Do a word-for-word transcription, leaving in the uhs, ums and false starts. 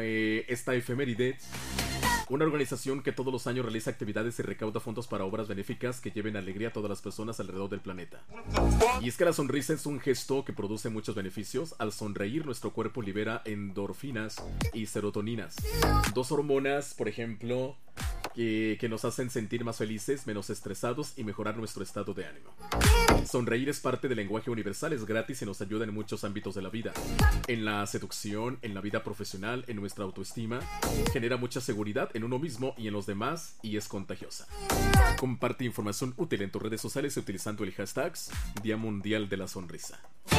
eh, esta efeméride. Una organización que todos los años realiza actividades y recauda fondos para obras benéficas que lleven alegría a todas las personas alrededor del planeta. Y es que la sonrisa es un gesto que produce muchos beneficios. Al sonreír, nuestro cuerpo libera endorfinas y serotoninas, dos hormonas, por ejemplo, que, que nos hacen sentir más felices, menos estresados y mejorar nuestro estado de ánimo. Sonreír es parte del lenguaje universal, es gratis y nos ayuda en muchos ámbitos de la vida. En la seducción, en la vida profesional, en nuestra autoestima. Genera mucha seguridad en uno mismo y en los demás y es contagiosa. Comparte información útil en tus redes sociales utilizando el hashtag Día Mundial de la Sonrisa.